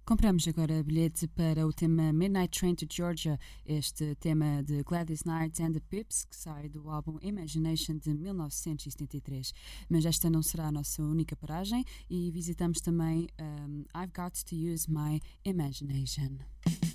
Compramos agora bilhete para o tema Midnight Train to Georgia, este tema de Gladys Knight and the Pips, que sai do álbum Imagination de 1973. Mas esta não será a nossa única paragem e visitamos também I've Got to Use My Imagination.